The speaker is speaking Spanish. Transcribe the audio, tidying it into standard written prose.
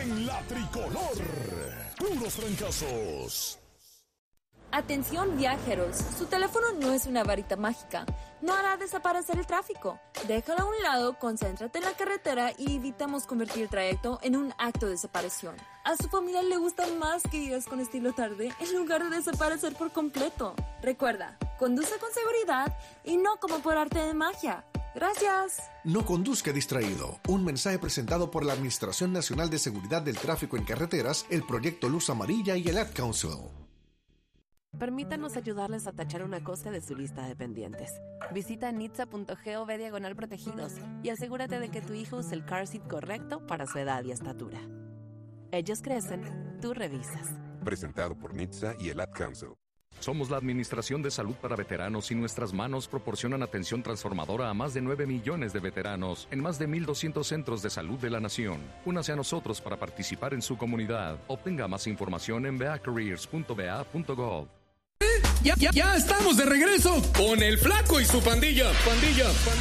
en la tricolor. Puros trancazos. Atención viajeros, su teléfono no es una varita mágica, no hará desaparecer el tráfico. Déjalo a un lado, concéntrate en la carretera y evitamos convertir el trayecto en un acto de desaparición. A su familia le gusta más que vivas con estilo tarde en lugar de desaparecer por completo. Recuerda, conduce con seguridad y no como por arte de magia. Gracias. No conduzca distraído. Un mensaje presentado por la Administración Nacional de Seguridad del Tráfico en Carreteras, el Proyecto Luz Amarilla y el Ad Council. Permítanos ayudarles a tachar una cosa de su lista de pendientes. Visita nitsa.gov/protegidos y asegúrate de que tu hijo use el car seat correcto para su edad y estatura. Ellos crecen, tú revisas. Presentado por NHTSA y el Ad Council. Somos la Administración de Salud para Veteranos y nuestras manos proporcionan atención transformadora a más de 9 millones de veteranos en más de 1,200 centros de salud de la nación. Únase a nosotros para participar en su comunidad. Obtenga más información en beacareers.ba.gov. Ya estamos de regreso con el Flaco y su pandilla.